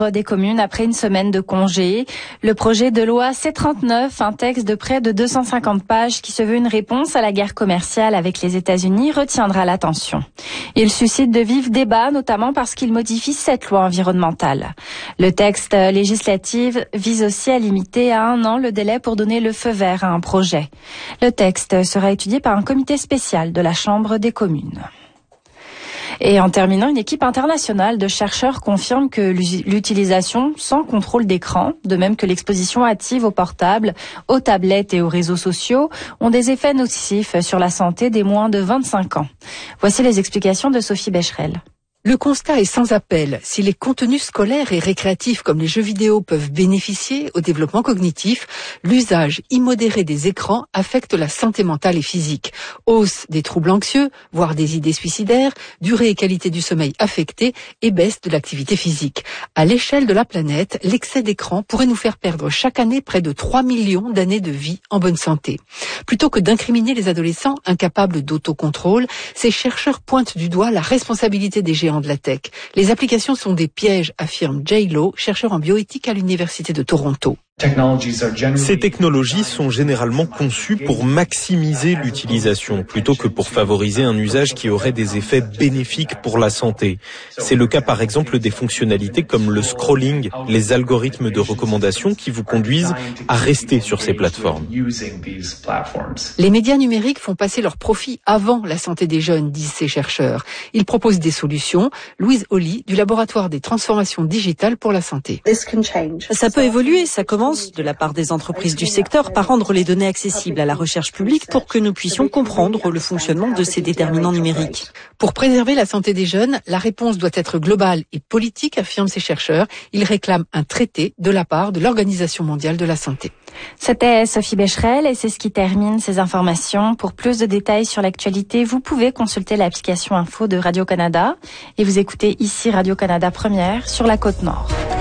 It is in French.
Des communes après une semaine de congé. Le projet de loi C-39, un texte de près de 250 pages qui se veut une réponse à la guerre commerciale avec les États-Unis, retiendra l'attention. Il suscite de vifs débats, notamment parce qu'il modifie 7 lois environnementales. Le texte législatif vise aussi à limiter à 1 an le délai pour donner le feu vert à un projet. Le texte sera étudié par un comité spécial de la Chambre des communes. Et en terminant, une équipe internationale de chercheurs confirme que l'utilisation sans contrôle d'écran, de même que l'exposition hâtive aux portables, aux tablettes et aux réseaux sociaux, ont des effets nocifs sur la santé des moins de 25 ans. Voici les explications de Sophie Becherel. Le constat est sans appel. Si les contenus scolaires et récréatifs comme les jeux vidéo peuvent bénéficier au développement cognitif, l'usage immodéré des écrans affecte la santé mentale et physique. Hausse des troubles anxieux, voire des idées suicidaires, durée et qualité du sommeil affectée et baisse de l'activité physique. À l'échelle de la planète, l'excès d'écran pourrait nous faire perdre chaque année près de 3 millions d'années de vie en bonne santé. Plutôt que d'incriminer les adolescents incapables d'autocontrôle, ces chercheurs pointent du doigt la responsabilité des géants de la tech. Les applications sont des pièges, affirme Jay Lowe, chercheur en bioéthique à l'Université de Toronto. Ces technologies sont généralement conçues pour maximiser l'utilisation plutôt que pour favoriser un usage qui aurait des effets bénéfiques pour la santé. C'est le cas par exemple des fonctionnalités comme le scrolling, les algorithmes de recommandation qui vous conduisent à rester sur ces plateformes. Les médias numériques font passer leurs profits avant la santé des jeunes, disent ces chercheurs. Ils proposent des solutions. Louise Holly, du laboratoire des transformations digitales pour la santé. Ça peut évoluer, ça commence de la part des entreprises du secteur par rendre les données accessibles à la recherche publique pour que nous puissions comprendre le fonctionnement de ces déterminants numériques. Pour préserver la santé des jeunes, la réponse doit être globale et politique, affirment ces chercheurs. Ils réclament un traité de la part de l'Organisation mondiale de la santé. C'était Sophie Becherel et c'est ce qui termine ces informations. Pour plus de détails sur l'actualité, vous pouvez consulter l'application info de Radio-Canada et vous écoutez ici Radio-Canada Première sur la Côte-Nord.